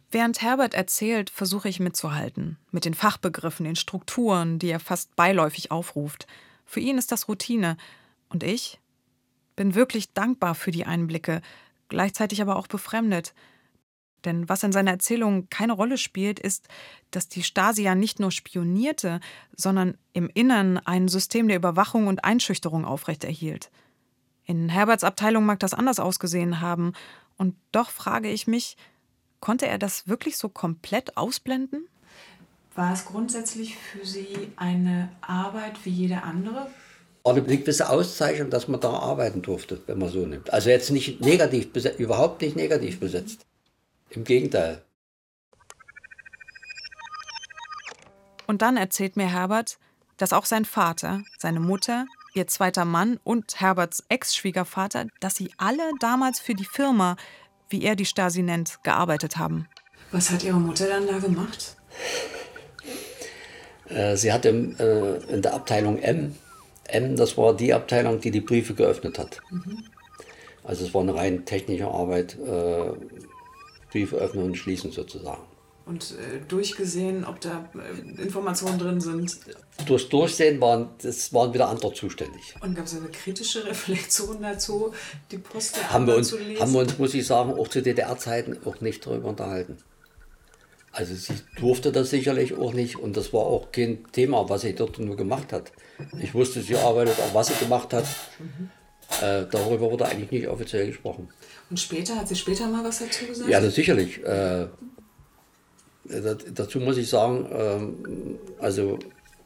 Während Herbert erzählt, versuche ich mitzuhalten. Mit den Fachbegriffen, den Strukturen, die er fast beiläufig aufruft. Für ihn ist das Routine. Und ich bin wirklich dankbar für die Einblicke, gleichzeitig aber auch befremdet. Denn was in seiner Erzählung keine Rolle spielt, ist, dass die Stasi ja nicht nur spionierte, sondern im Innern ein System der Überwachung und Einschüchterung aufrechterhielt. In Herberts Abteilung mag das anders ausgesehen haben. Und doch frage ich mich, konnte er das wirklich so komplett ausblenden? War es grundsätzlich für Sie eine Arbeit wie jede andere? War eine gewisse Auszeichnung, dass man da arbeiten durfte, wenn man so nimmt. Also jetzt nicht negativ besetzt, überhaupt nicht negativ besetzt. Im Gegenteil. Und dann erzählt mir Herbert, dass auch sein Vater, seine Mutter, ihr zweiter Mann und Herberts Ex-Schwiegervater, dass sie alle damals für die Firma, wie er die Stasi nennt, gearbeitet haben. Was hat Ihre Mutter dann da gemacht? Sie hatte in der Abteilung M, das war die Abteilung, die die Briefe geöffnet hat. Also es war eine rein technische Arbeit, Briefe öffnen und schließen sozusagen. Und durchgesehen, ob da Informationen drin sind? Durchs Durchsehen waren wieder andere zuständig. Und gab es eine kritische Reflexion dazu, die Post der Haben wir zu lesen? Haben wir uns, muss ich sagen, auch zu DDR-Zeiten auch nicht darüber unterhalten. Also sie durfte das sicherlich auch nicht und das war auch kein Thema, was sie dort nur gemacht hat. Ich wusste, sie arbeitet, auch was sie gemacht hat. Darüber wurde eigentlich nicht offiziell gesprochen. Und später, hat sie später mal was dazu gesagt? Ja, das sicherlich. Dazu muss ich sagen, also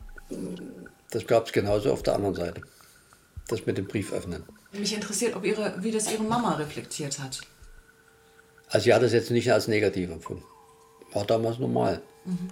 das gab es genauso auf der anderen Seite. Das mit dem Brief öffnen. Mich interessiert, wie das Ihre Mama reflektiert hat. Also sie hat das jetzt nicht als negativ empfunden. War damals normal.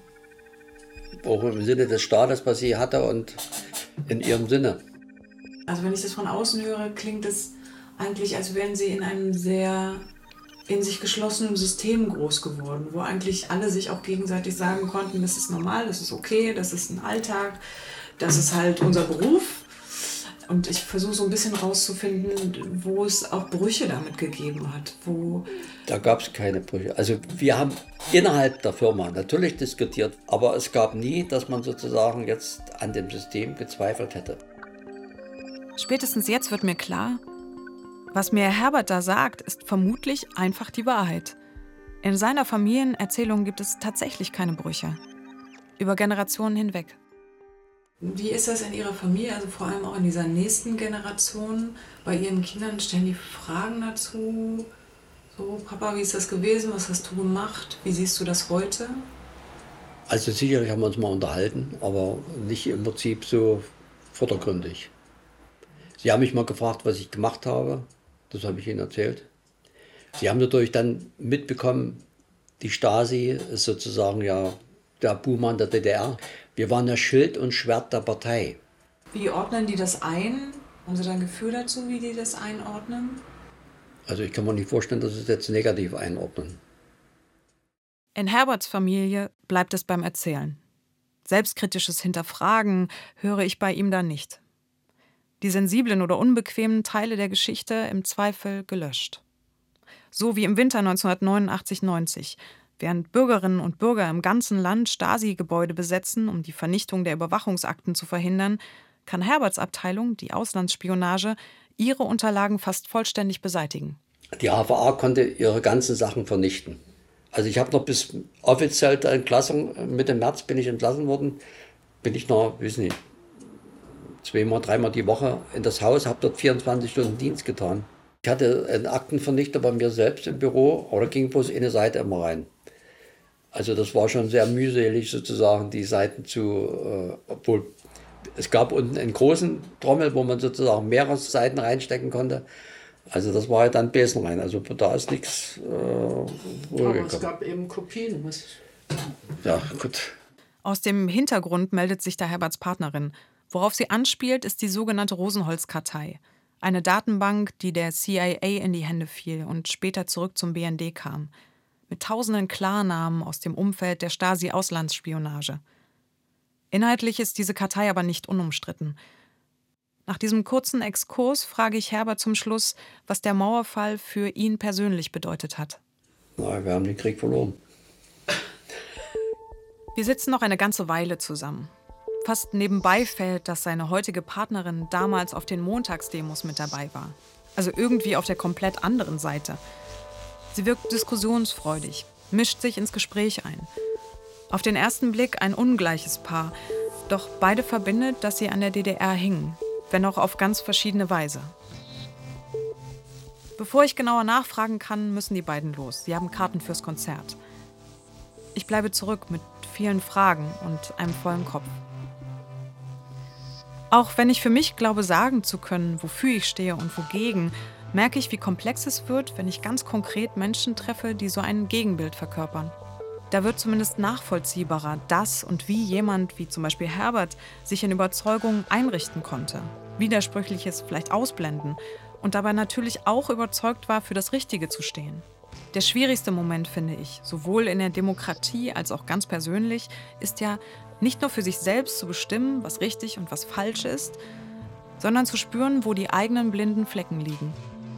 Auch im Sinne des Staates, was sie hatte und in ihrem Sinne. Also wenn ich das von außen höre, klingt es eigentlich, als wären Sie in einem sehr in sich geschlossenen System groß geworden, wo eigentlich alle sich auch gegenseitig sagen konnten, das ist normal, das ist okay, das ist ein Alltag, das ist halt unser Beruf. Und ich versuche so ein bisschen rauszufinden, wo es auch Brüche damit gegeben hat. Da gab es keine Brüche. Also wir haben innerhalb der Firma natürlich diskutiert, aber es gab nie, dass man sozusagen jetzt an dem System gezweifelt hätte. Spätestens jetzt wird mir klar, was mir Herbert da sagt, ist vermutlich einfach die Wahrheit. In seiner Familienerzählung gibt es tatsächlich keine Brüche. Über Generationen hinweg. Wie ist das in Ihrer Familie, also vor allem auch in dieser nächsten Generation? Bei Ihren Kindern stellen die Fragen dazu? So, Papa, wie ist das gewesen? Was hast du gemacht? Wie siehst du das heute? Also sicherlich haben wir uns mal unterhalten, aber nicht im Prinzip so vordergründig. Sie haben mich mal gefragt, was ich gemacht habe. Das habe ich Ihnen erzählt. Sie haben natürlich dann mitbekommen, die Stasi ist sozusagen ja der Buhmann der DDR. Wir waren ja Schild und Schwert der Partei. Wie ordnen die das ein? Haben Sie da ein Gefühl dazu, wie die das einordnen? Also ich kann mir nicht vorstellen, dass sie es jetzt negativ einordnen. In Herberts Familie bleibt es beim Erzählen. Selbstkritisches Hinterfragen höre ich bei ihm da nicht. Die sensiblen oder unbequemen Teile der Geschichte im Zweifel gelöscht. So wie im Winter 1989/90, während Bürgerinnen und Bürger im ganzen Land Stasi-Gebäude besetzen, um die Vernichtung der Überwachungsakten zu verhindern, kann Herberts Abteilung, die Auslandsspionage, ihre Unterlagen fast vollständig beseitigen. Die HVA konnte ihre ganzen Sachen vernichten. Also ich habe noch bis offiziell der Entlassung, Mitte März bin ich entlassen worden, bin ich noch, weiß nicht, 2-mal, 3-mal die Woche in das Haus, habe dort 24 Stunden Dienst getan. Ich hatte einen Aktenvernichter bei mir selbst im Büro, aber da ging bloß eine Seite immer rein. Also das war schon sehr mühselig sozusagen, die Seiten obwohl es gab unten einen großen Trommel, wo man sozusagen mehrere Seiten reinstecken konnte. Also das war ja dann Besen rein, also da ist nichts aber es gab eben Kopien. Ja, gut. Aus dem Hintergrund meldet sich da Herberts Partnerin. Worauf sie anspielt, ist die sogenannte Rosenholz-Kartei. Eine Datenbank, die der CIA in die Hände fiel und später zurück zum BND kam. Mit tausenden Klarnamen aus dem Umfeld der Stasi-Auslandsspionage. Inhaltlich ist diese Kartei aber nicht unumstritten. Nach diesem kurzen Exkurs frage ich Herbert zum Schluss, was der Mauerfall für ihn persönlich bedeutet hat. Na, wir haben den Krieg verloren. Wir sitzen noch eine ganze Weile zusammen. Fast nebenbei fällt, dass seine heutige Partnerin damals auf den Montagsdemos mit dabei war. Also irgendwie auf der komplett anderen Seite. Sie wirkt diskussionsfreudig, mischt sich ins Gespräch ein. Auf den ersten Blick ein ungleiches Paar, doch beide verbindet, dass sie an der DDR hingen, wenn auch auf ganz verschiedene Weise. Bevor ich genauer nachfragen kann, müssen die beiden los. Sie haben Karten fürs Konzert. Ich bleibe zurück mit vielen Fragen und einem vollen Kopf. Auch wenn ich für mich glaube, sagen zu können, wofür ich stehe und wogegen, merke ich, wie komplex es wird, wenn ich ganz konkret Menschen treffe, die so ein Gegenbild verkörpern. Da wird zumindest nachvollziehbarer, dass und wie jemand, wie zum Beispiel Herbert, sich in Überzeugungen einrichten konnte, Widersprüchliches vielleicht ausblenden und dabei natürlich auch überzeugt war, für das Richtige zu stehen. Der schwierigste Moment, finde ich, sowohl in der Demokratie als auch ganz persönlich, ist ja, nicht nur für sich selbst zu bestimmen, was richtig und was falsch ist, sondern zu spüren, wo die eigenen blinden Flecken liegen.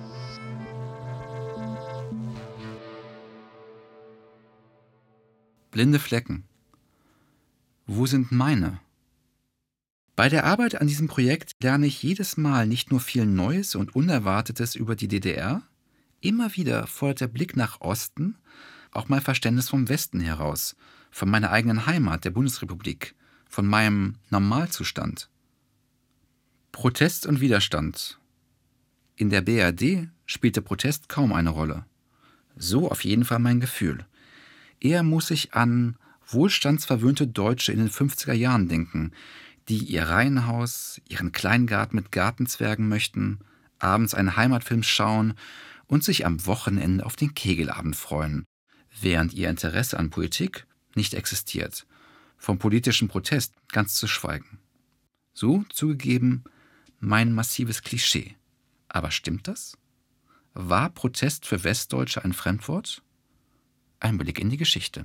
Blinde Flecken. Wo sind meine? Bei der Arbeit an diesem Projekt lerne ich jedes Mal nicht nur viel Neues und Unerwartetes über die DDR, immer wieder fordert der Blick nach Osten auch mein Verständnis vom Westen heraus, von meiner eigenen Heimat, der Bundesrepublik, von meinem Normalzustand. Protest und Widerstand. In der BRD spielte Protest kaum eine Rolle. So auf jeden Fall mein Gefühl. Eher muss ich an wohlstandsverwöhnte Deutsche in den 50er Jahren denken, die ihr Reihenhaus, ihren Kleingarten mit Gartenzwergen möchten, abends einen Heimatfilm schauen und sich am Wochenende auf den Kegelabend freuen, während ihr Interesse an Politik nicht existiert, vom politischen Protest ganz zu schweigen. So, zugegeben, mein massives Klischee. Aber stimmt das? War Protest für Westdeutsche ein Fremdwort? Ein Blick in die Geschichte.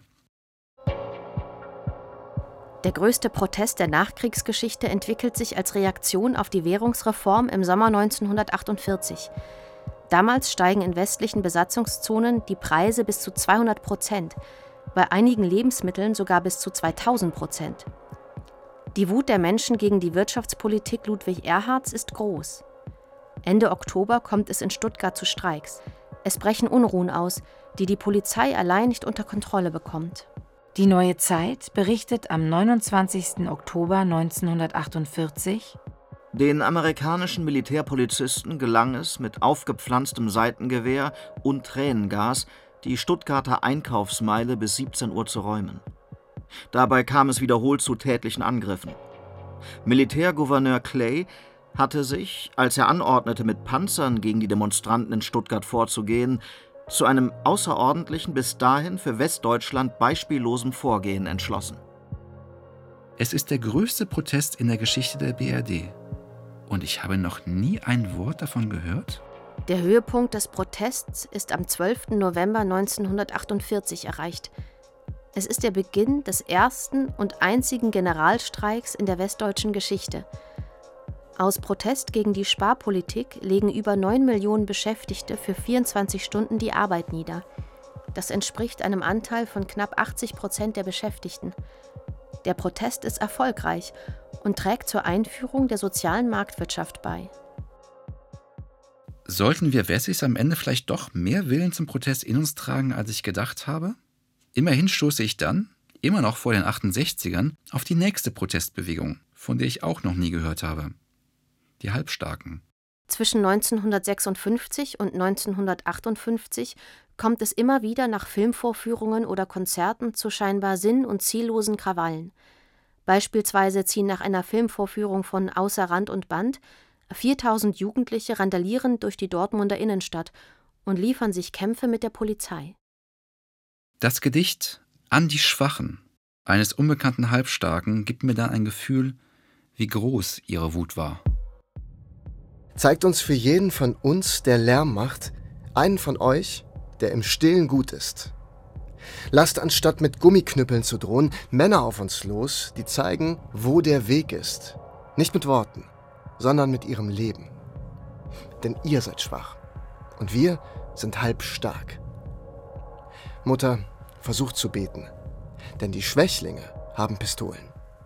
Der größte Protest der Nachkriegsgeschichte entwickelt sich als Reaktion auf die Währungsreform im Sommer 1948. Damals steigen in westlichen Besatzungszonen die Preise bis zu 200%, bei einigen Lebensmitteln sogar bis zu 2000%. Die Wut der Menschen gegen die Wirtschaftspolitik Ludwig Erhards ist groß. Ende Oktober kommt es in Stuttgart zu Streiks. Es brechen Unruhen aus, die die Polizei allein nicht unter Kontrolle bekommt. Die Neue Zeit berichtet am 29. Oktober 1948: Den amerikanischen Militärpolizisten gelang es, mit aufgepflanztem Seitengewehr und Tränengas die Stuttgarter Einkaufsmeile bis 17 Uhr zu räumen. Dabei kam es wiederholt zu tätlichen Angriffen. Militärgouverneur Clay hatte sich, als er anordnete, mit Panzern gegen die Demonstranten in Stuttgart vorzugehen, zu einem außerordentlichen, bis dahin für Westdeutschland beispiellosem Vorgehen entschlossen. Es ist der größte Protest in der Geschichte der BRD. Und ich habe noch nie ein Wort davon gehört? Der Höhepunkt des Protests ist am 12. November 1948 erreicht. Es ist der Beginn des ersten und einzigen Generalstreiks in der westdeutschen Geschichte. Aus Protest gegen die Sparpolitik legen über 9 Millionen Beschäftigte für 24 Stunden die Arbeit nieder. Das entspricht einem Anteil von knapp 80% der Beschäftigten. Der Protest ist erfolgreich und trägt zur Einführung der sozialen Marktwirtschaft bei. Sollten wir Wessis am Ende vielleicht doch mehr Willen zum Protest in uns tragen, als ich gedacht habe? Immerhin stoße ich dann, immer noch vor den 68ern, auf die nächste Protestbewegung, von der ich auch noch nie gehört habe. Die Halbstarken. Zwischen 1956 und 1958 kommt es immer wieder nach Filmvorführungen oder Konzerten zu scheinbar sinn- und ziellosen Krawallen. Beispielsweise ziehen nach einer Filmvorführung von Außer Rand und Band 4000 Jugendliche randalierend durch die Dortmunder Innenstadt und liefern sich Kämpfe mit der Polizei. Das Gedicht »An die Schwachen« eines unbekannten Halbstarken gibt mir dann ein Gefühl, wie groß ihre Wut war. Zeigt uns für jeden von uns, der Lärm macht, einen von euch, der im Stillen gut ist. Lasst anstatt mit Gummiknüppeln zu drohen, Männer auf uns los, die zeigen, wo der Weg ist. Nicht mit Worten, sondern mit ihrem Leben. Denn ihr seid schwach und wir sind halbstark. Mutter, versucht zu beten, denn die Schwächlinge haben Pistolen.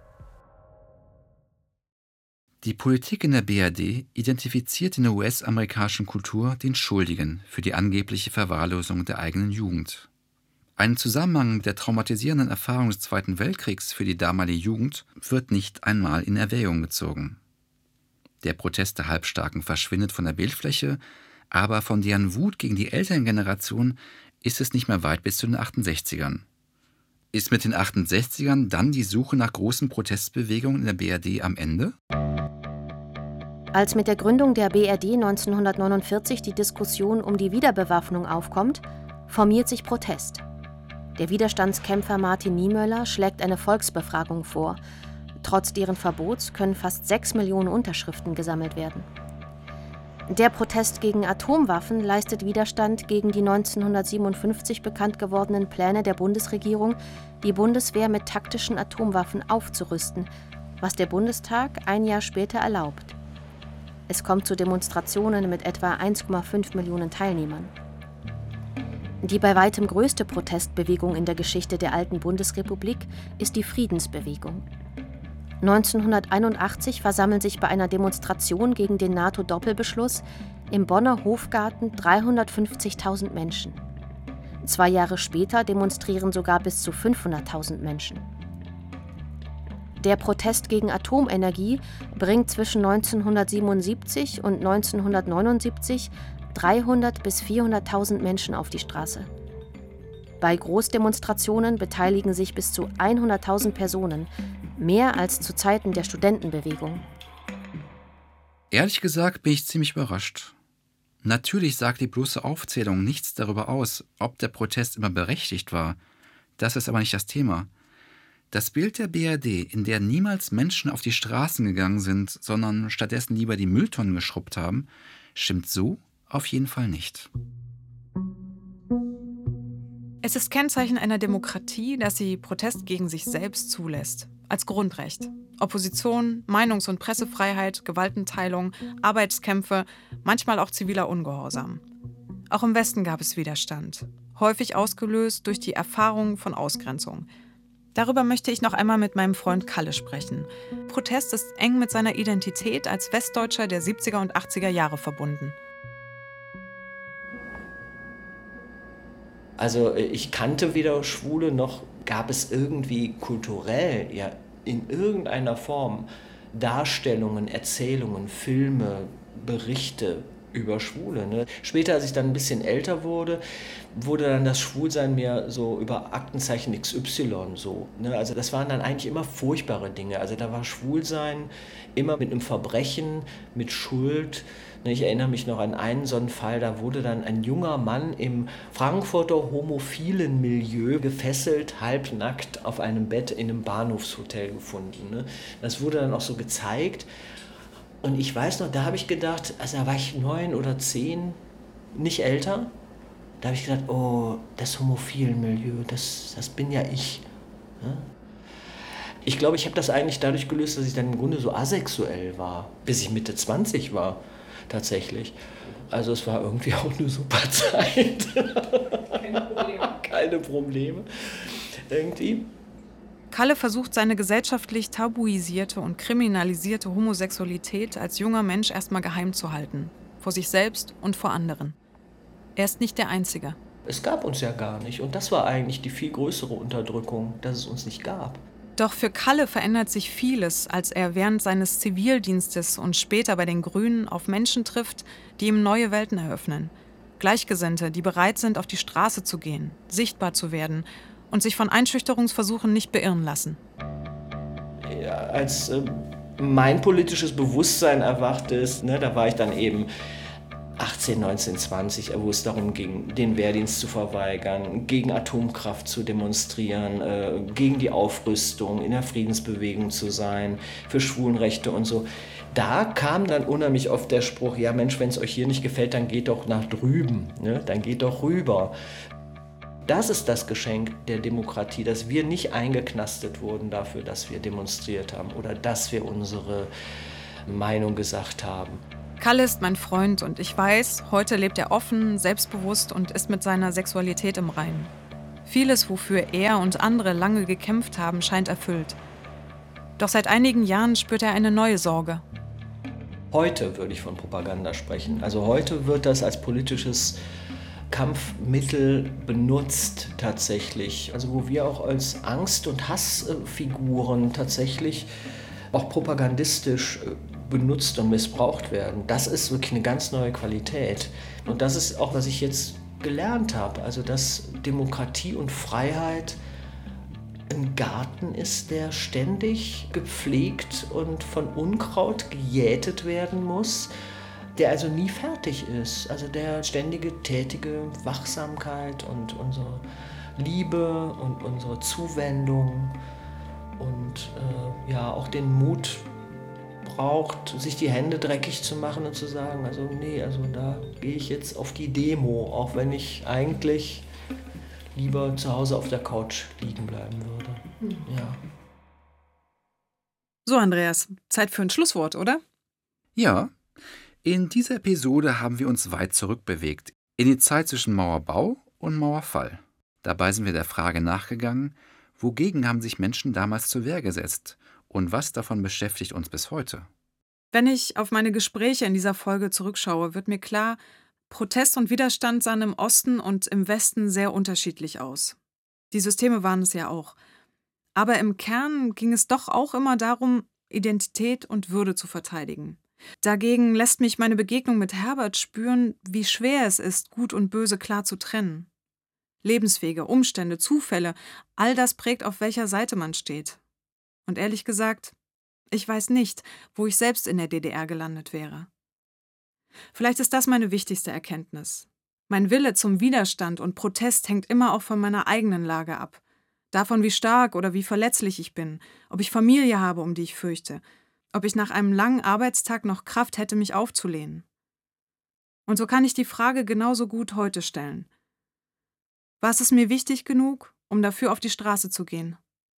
Die Politik in der BRD identifiziert in der US-amerikanischen Kultur den Schuldigen für die angebliche Verwahrlosung der eigenen Jugend. Einen Zusammenhang mit der traumatisierenden Erfahrung des Zweiten Weltkriegs für die damalige Jugend wird nicht einmal in Erwägung gezogen. Der Protest der Halbstarken verschwindet von der Bildfläche, aber von deren Wut gegen die Elterngeneration ist es nicht mehr weit bis zu den 68ern. Ist mit den 68ern dann die Suche nach großen Protestbewegungen in der BRD am Ende? Als mit der Gründung der BRD 1949 die Diskussion um die Wiederbewaffnung aufkommt, formiert sich Protest. Der Widerstandskämpfer Martin Niemöller schlägt eine Volksbefragung vor. Trotz deren Verbots können fast 6 Millionen Unterschriften gesammelt werden. Der Protest gegen Atomwaffen leistet Widerstand gegen die 1957 bekannt gewordenen Pläne der Bundesregierung, die Bundeswehr mit taktischen Atomwaffen aufzurüsten, was der Bundestag ein Jahr später erlaubt. Es kommt zu Demonstrationen mit etwa 1,5 Millionen Teilnehmern. Die bei weitem größte Protestbewegung in der Geschichte der alten Bundesrepublik ist die Friedensbewegung. 1981 versammeln sich bei einer Demonstration gegen den NATO-Doppelbeschluss im Bonner Hofgarten 350.000 Menschen. 2 Jahre später demonstrieren sogar bis zu 500.000 Menschen. Der Protest gegen Atomenergie bringt zwischen 1977 und 1979 300.000 bis 400.000 Menschen auf die Straße. Bei Großdemonstrationen beteiligen sich bis zu 100.000 Personen, mehr als zu Zeiten der Studentenbewegung. Ehrlich gesagt bin ich ziemlich überrascht. Natürlich sagt die bloße Aufzählung nichts darüber aus, ob der Protest immer berechtigt war. Das ist aber nicht das Thema. Das Bild der BRD, in der niemals Menschen auf die Straßen gegangen sind, sondern stattdessen lieber die Mülltonnen geschrubbt haben, stimmt so auf jeden Fall nicht. Es ist Kennzeichen einer Demokratie, dass sie Protest gegen sich selbst zulässt. Als Grundrecht. Opposition, Meinungs- und Pressefreiheit, Gewaltenteilung, Arbeitskämpfe, manchmal auch ziviler Ungehorsam. Auch im Westen gab es Widerstand. Häufig ausgelöst durch die Erfahrung von Ausgrenzung. Darüber möchte ich noch einmal mit meinem Freund Kalle sprechen. Protest ist eng mit seiner Identität als Westdeutscher der 70er und 80er Jahre verbunden. Also ich kannte weder Schwule, noch gab es irgendwie kulturell ja in irgendeiner Form Darstellungen, Erzählungen, Filme, Berichte über Schwule. Ne? Später, als ich dann ein bisschen älter wurde, wurde dann das Schwulsein mehr so über Aktenzeichen XY so. Ne? Also das waren dann eigentlich immer furchtbare Dinge. Also da war Schwulsein immer mit einem Verbrechen, mit Schuld. Ne? Ich erinnere mich noch an einen so einen Fall, da wurde dann ein junger Mann im Frankfurter homophilen Milieu gefesselt, halbnackt auf einem Bett in einem Bahnhofshotel gefunden. Ne? Das wurde dann auch so gezeigt. Und ich weiß noch, da habe ich gedacht, also da war ich 9 oder 10, nicht älter. Da habe ich gedacht, oh, das homophile Milieu, das bin ja ich. Ja? Ich glaube, ich habe das eigentlich dadurch gelöst, dass ich dann im Grunde so asexuell war, bis ich Mitte 20 war, tatsächlich. Also es war irgendwie auch eine super Zeit. Keine Probleme. Keine Probleme, irgendwie. Kalle versucht, seine gesellschaftlich tabuisierte und kriminalisierte Homosexualität als junger Mensch erstmal geheim zu halten. Vor sich selbst und vor anderen. Er ist nicht der Einzige. Es gab uns ja gar nicht. Und das war eigentlich die viel größere Unterdrückung, dass es uns nicht gab. Doch für Kalle verändert sich vieles, als er während seines Zivildienstes und später bei den Grünen auf Menschen trifft, die ihm neue Welten eröffnen. Gleichgesinnte, die bereit sind, auf die Straße zu gehen, sichtbar zu werden und sich von Einschüchterungsversuchen nicht beirren lassen. Ja, als mein politisches Bewusstsein erwacht ist, ne, da war ich dann eben 18, 19, 20, wo es darum ging, den Wehrdienst zu verweigern, gegen Atomkraft zu demonstrieren, gegen die Aufrüstung, in der Friedensbewegung zu sein, für Schwulenrechte und so. Da kam dann unheimlich oft der Spruch, ja Mensch, wenn es euch hier nicht gefällt, dann geht doch nach drüben, ne? Dann geht doch rüber. Das ist das Geschenk der Demokratie, dass wir nicht eingeknastet wurden dafür, dass wir demonstriert haben oder dass wir unsere Meinung gesagt haben. Kalle ist mein Freund und ich weiß, heute lebt er offen, selbstbewusst und ist mit seiner Sexualität im Reinen. Vieles, wofür er und andere lange gekämpft haben, scheint erfüllt. Doch seit einigen Jahren spürt er eine neue Sorge. Heute würde ich von Propaganda sprechen. Also heute wird das als politisches Kampfmittel benutzt tatsächlich. Also wo wir auch als Angst- und Hassfiguren tatsächlich auch propagandistisch benutzt und missbraucht werden. Das ist wirklich eine ganz neue Qualität. Und das ist auch, was ich jetzt gelernt habe. Also dass Demokratie und Freiheit ein Garten ist, der ständig gepflegt und von Unkraut gejätet werden muss, der also nie fertig ist. Also der ständige, tätige Wachsamkeit und unsere Liebe und unsere Zuwendung und auch den Mut braucht, sich die Hände dreckig zu machen und zu sagen, also nee, also da gehe ich jetzt auf die Demo, auch wenn ich eigentlich lieber zu Hause auf der Couch liegen bleiben würde. Ja. So, Andreas, Zeit für ein Schlusswort, oder? Ja, in dieser Episode haben wir uns weit zurückbewegt, in die Zeit zwischen Mauerbau und Mauerfall. Dabei sind wir der Frage nachgegangen, wogegen haben sich Menschen damals zur Wehr gesetzt und was davon beschäftigt uns bis heute? Wenn ich auf meine Gespräche in dieser Folge zurückschaue, wird mir klar, Protest und Widerstand sahen im Osten und im Westen sehr unterschiedlich aus. Die Systeme waren es ja auch. Aber im Kern ging es doch auch immer darum, Identität und Würde zu verteidigen. Dagegen lässt mich meine Begegnung mit Herbert spüren, wie schwer es ist, Gut und Böse klar zu trennen. Lebenswege, Umstände, Zufälle, all das prägt, auf welcher Seite man steht. Und ehrlich gesagt, ich weiß nicht, wo ich selbst in der DDR gelandet wäre. Vielleicht ist das meine wichtigste Erkenntnis. Mein Wille zum Widerstand und Protest hängt immer auch von meiner eigenen Lage ab. Davon, wie stark oder wie verletzlich ich bin, ob ich Familie habe, um die ich fürchte, ob ich nach einem langen Arbeitstag noch Kraft hätte, mich aufzulehnen. Und so kann ich die Frage genauso gut heute stellen. War es mir wichtig genug, um dafür auf die Straße zu gehen?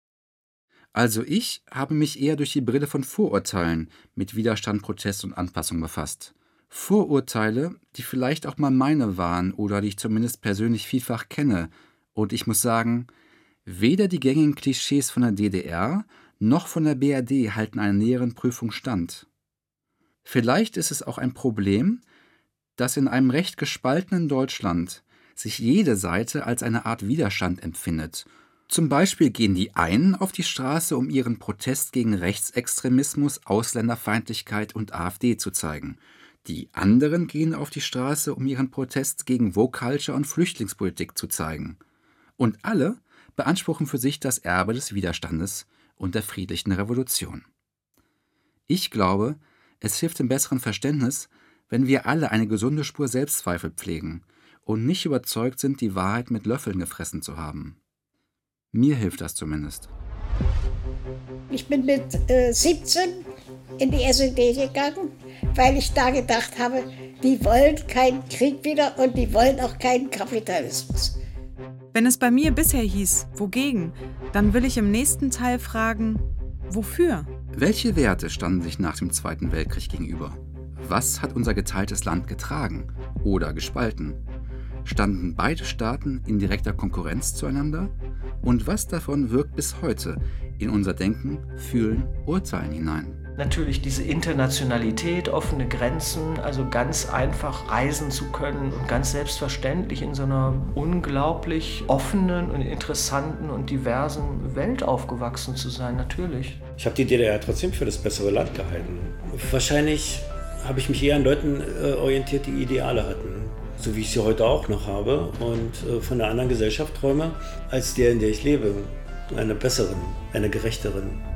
Also ich habe mich eher durch die Brille von Vorurteilen mit Widerstand, Protest und Anpassung befasst. Vorurteile, die vielleicht auch mal meine waren oder die ich zumindest persönlich vielfach kenne. Und ich muss sagen, weder die gängigen Klischees von der DDR noch von der BRD halten einer näheren Prüfung stand. Vielleicht ist es auch ein Problem, dass in einem recht gespaltenen Deutschland sich jede Seite als eine Art Widerstand empfindet. Zum Beispiel gehen die einen auf die Straße, um ihren Protest gegen Rechtsextremismus, Ausländerfeindlichkeit und AfD zu zeigen. Die anderen gehen auf die Straße, um ihren Protest gegen Woke-Culture und Flüchtlingspolitik zu zeigen. Und alle beanspruchen für sich das Erbe des Widerstandes und der friedlichen Revolution. Ich glaube, es hilft im besseren Verständnis, wenn wir alle eine gesunde Spur Selbstzweifel pflegen und nicht überzeugt sind, die Wahrheit mit Löffeln gefressen zu haben. Mir hilft das zumindest. Ich bin mit 17 in die SED gegangen, weil ich da gedacht habe, die wollen keinen Krieg wieder und die wollen auch keinen Kapitalismus. Wenn es bei mir bisher hieß, wogegen, dann will ich im nächsten Teil fragen, wofür? Welche Werte standen sich nach dem Zweiten Weltkrieg gegenüber? Was hat unser geteiltes Land getragen oder gespalten? Standen beide Staaten in direkter Konkurrenz zueinander? Und was davon wirkt bis heute in unser Denken, Fühlen, Urteilen hinein? Natürlich diese Internationalität, offene Grenzen, also ganz einfach reisen zu können und ganz selbstverständlich in so einer unglaublich offenen und interessanten und diversen Welt aufgewachsen zu sein, natürlich. Ich habe die DDR trotzdem für das bessere Land gehalten. Wahrscheinlich habe ich mich eher an Leuten orientiert, die Ideale hatten, so wie ich sie heute auch noch habe und von einer anderen Gesellschaft träume, als der, in der ich lebe, einer besseren, einer gerechteren.